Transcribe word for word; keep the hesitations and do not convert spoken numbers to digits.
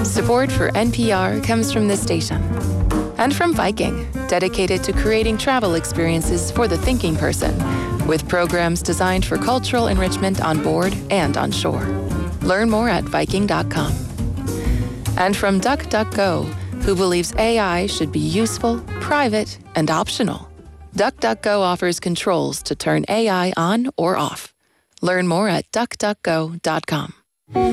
Support for N P R comes from this station and from Viking, dedicated to creating travel experiences for the thinking person, with programs designed for cultural enrichment on board and on shore. Learn more at Viking dot com. And from DuckDuckGo, who believes A I should be useful, private, and optional. DuckDuckGo offers controls to turn A I on or off. Learn more at Duck Duck Go dot com.